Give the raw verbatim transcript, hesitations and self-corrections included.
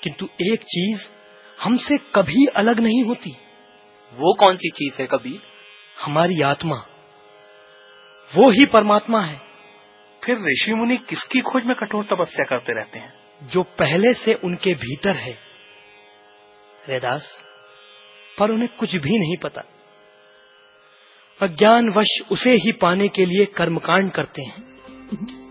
किंतु एक चीज हमसे कभी अलग नहीं होती। वो कौन सी चीज है कबीर? हमारी आत्मा, वो ही परमात्मा है। फिर ऋषि मुनि किसकी खोज में कठोर तपस्या करते रहते हैं? जो पहले से उनके भीतर है रैदास, पर उन्हें कुछ भी नहीं पता। अज्ञानवश उसे ही पाने के लिए कर्मकांड करते हैं।